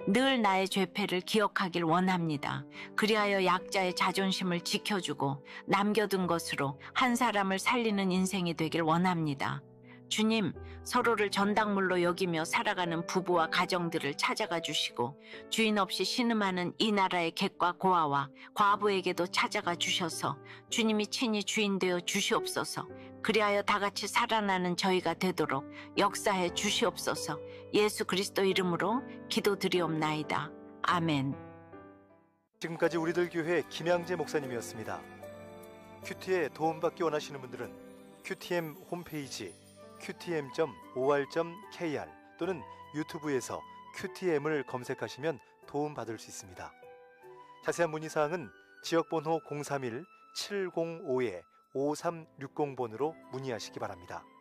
늘 나의 죄패를 기억하길 원합니다. 그리하여 약자의 자존심을 지켜주고 남겨둔 것으로 한 사람을 살리는 인생이 되길 원합니다. 주님, 서로를 전당물로 여기며 살아가는 부부와 가정들을 찾아가 주시고 주인 없이 신음하는 이 나라의 객과 고아와 과부에게도 찾아가 주셔서 주님이 친히 주인 되어 주시옵소서. 그리하여 다 같이 살아나는 저희가 되도록 역사해 주시옵소서. 예수 그리스도 이름으로 기도드리옵나이다. 아멘. 지금까지 우리들 교회 김양재 목사님이었습니다. 큐티에 도움받기 원하시는 분들은 QTM 홈페이지 qtm.or.kr 또는 유튜브에서 QTM을 검색하시면 도움받을 수 있습니다. 자세한 문의사항은 지역번호 031-705-5360번으로 문의하시기 바랍니다.